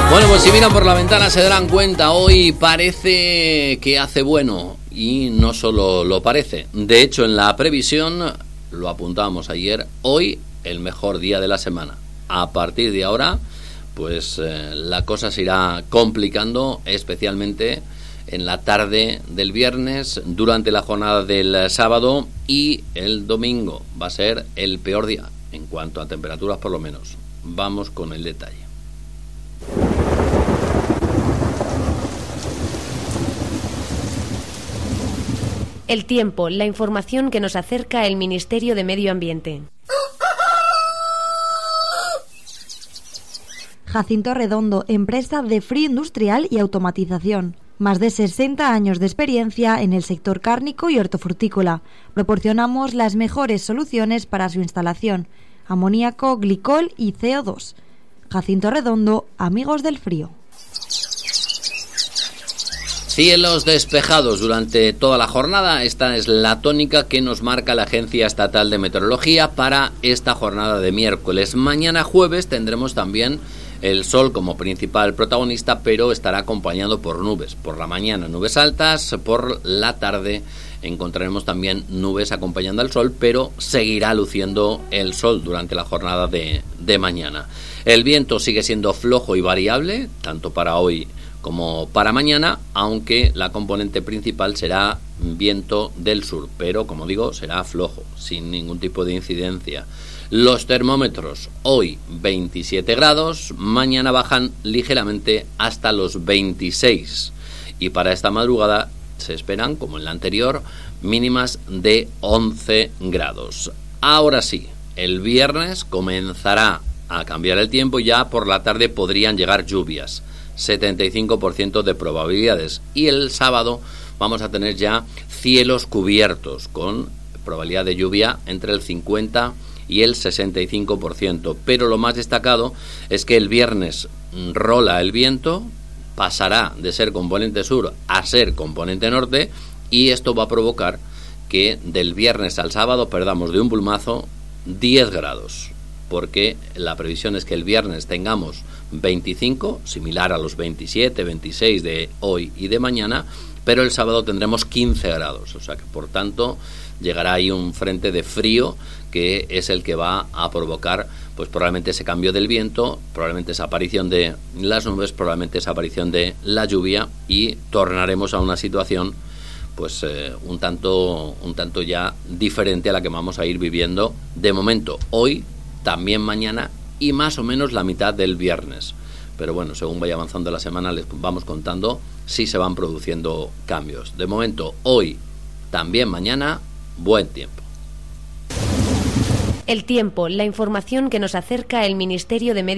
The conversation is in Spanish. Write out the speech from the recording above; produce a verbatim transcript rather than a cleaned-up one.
Bueno, pues si miran por la ventana se darán cuenta, hoy parece que hace bueno y no solo lo parece. De hecho, en la previsión, lo apuntábamos ayer, hoy el mejor día de la semana. A partir de ahora, pues eh, la cosa se irá complicando, especialmente en la tarde del viernes, durante la jornada del sábado y el domingo. Va a ser el peor día, en cuanto a temperaturas por lo menos. Vamos con el detalle. El tiempo, la información que nos acerca el Ministerio de Medio Ambiente. Jacinto Redondo, empresa de frío industrial y automatización. Más de sesenta años de experiencia en el sector cárnico y hortofrutícola. Proporcionamos las mejores soluciones para su instalación: amoníaco, glicol y C O dos. Jacinto Redondo, amigos del frío. Cielos despejados durante toda la jornada. Esta es la tónica que nos marca la Agencia Estatal de Meteorología para esta jornada de miércoles. Mañana jueves tendremos también el sol como principal protagonista, pero estará acompañado por nubes. Por la mañana nubes altas, por la tarde encontraremos también nubes acompañando al sol, pero seguirá luciendo el sol durante la jornada de, de mañana. El viento sigue siendo flojo y variable, tanto para hoy como para mañana, aunque la componente principal será viento del sur, pero como digo, será flojo, sin ningún tipo de incidencia. Los termómetros hoy veintisiete grados, mañana bajan ligeramente hasta los veintiséis y para esta madrugada se esperan, como en la anterior, mínimas de once grados. Ahora sí, el viernes comenzará a cambiar el tiempo y ya por la tarde podrían llegar lluvias. setenta y cinco por ciento de probabilidades, y el sábado vamos a tener ya cielos cubiertos con probabilidad de lluvia entre el cincuenta y el sesenta y cinco por ciento, pero lo más destacado es que el viernes rola el viento, pasará de ser componente sur a ser componente norte, y esto va a provocar que del viernes al sábado perdamos de un plumazo diez grados, porque la previsión es que el viernes tengamos veinticinco, similar a los veintisiete, veintiséis de hoy y de mañana, pero el sábado tendremos quince grados, o sea que por tanto llegará ahí un frente de frío que es el que va a provocar pues probablemente ese cambio del viento, probablemente esa aparición de las nubes, probablemente esa aparición de la lluvia, y tornaremos a una situación pues eh, un tanto un tanto ya diferente a la que vamos a ir viviendo de momento hoy, también mañana y más o menos la mitad del viernes. Pero bueno, según vaya avanzando la semana les vamos contando si se van produciendo cambios. De momento, hoy, también mañana, buen tiempo. El tiempo, la información que nos acerca el Ministerio de Medio